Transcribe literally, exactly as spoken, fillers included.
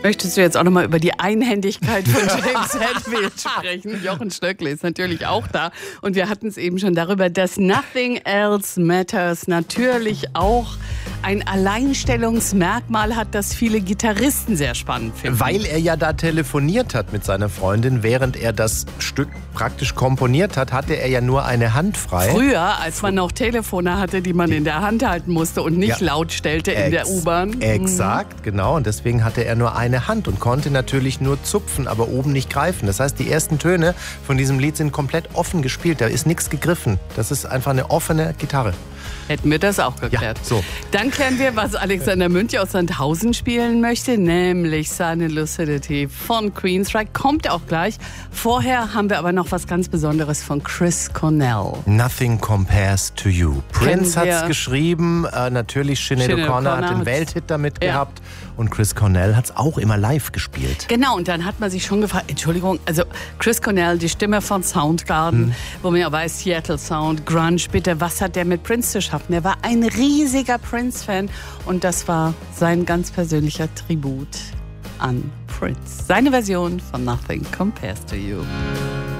Möchtest du jetzt auch nochmal über die Einhändigkeit von James Hetfield sprechen? Jochen Stöckle ist natürlich auch da. Und wir hatten es eben schon darüber, dass Nothing Else Matters natürlich auch ein Alleinstellungsmerkmal hat, das viele Gitarristen sehr spannend finden. Weil er ja da telefoniert hat mit seiner Freundin, während er das Stück praktisch komponiert hat, hatte er ja nur eine Hand frei. Früher, als man noch Telefone hatte, die man in der Hand halten musste und nicht ja. laut stellte in Ex- der U-Bahn. Exakt, mhm. genau. Und deswegen hatte er nur eine Hand und konnte natürlich nur zupfen, aber oben nicht greifen. Das heißt, die ersten Töne von diesem Lied sind komplett offen gespielt. Da ist nichts gegriffen. Das ist einfach eine offene Gitarre. Hätten wir das auch geklärt. Ja, so. Dann klären wir, was Alexander Münch aus Sandhausen spielen möchte, nämlich seine Lucidity von Queensryche. Kommt auch gleich. Vorher haben wir aber noch was ganz Besonderes von Chris Cornell. Nothing Compares to You. Prince hat es geschrieben, äh, natürlich Sinead O'Connor hat den Welthit damit ja. gehabt und Chris Cornell hat es auch immer live gespielt. Genau, und dann hat man sich schon gefragt, Entschuldigung, also Chris Cornell, die Stimme von Soundgarden, hm. wo man ja weiß, Seattle Sound, Grunge, bitte, was hat der mit Prince zu schaffen? Er war ein riesiger Prince-Fan und das war sein ganz persönlicher Tribut an Prince. Seine Version von Nothing Compares to You.